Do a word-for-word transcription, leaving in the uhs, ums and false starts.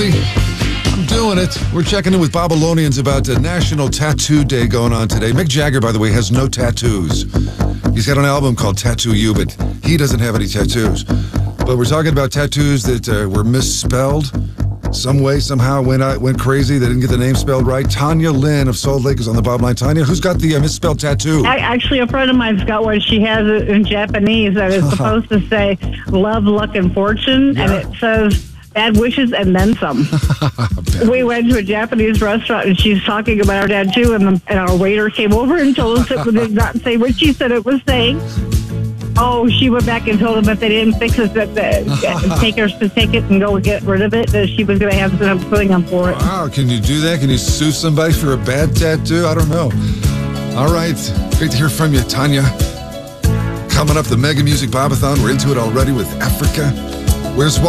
crazy? I'm doing it. We're checking in with Babylonians about uh, National Tattoo Day going on today. Mick Jagger, by the way, has no tattoos. He's got an album called Tattoo You, but he doesn't have any tattoos. But we're talking about tattoos that uh, were misspelled. Some way, somehow, went out, went crazy. They didn't get the name spelled right. Tanya Lynn of Salt Lake is on the bottom line. Tanya, who's got the uh, misspelled tattoo? I, actually, a friend of mine's got one. She has it in Japanese, and it's supposed to say love, luck, and fortune, Yeah. and it says bad wishes and then some. We went to a Japanese restaurant, and she's talking about our tattoo, and, the, and our waiter came over and told us it did not say what she said it was saying. Oh, she went back and told them if they didn't fix it, that the takers to take it and go get rid of it, that she was going to have to putting them for it. Wow, can you do that? Can you sue somebody for a bad tattoo? I don't know. All right, great to hear from you, Tanya. Coming up, the Mega Music Bobathon. We're into it already with Africa. Where's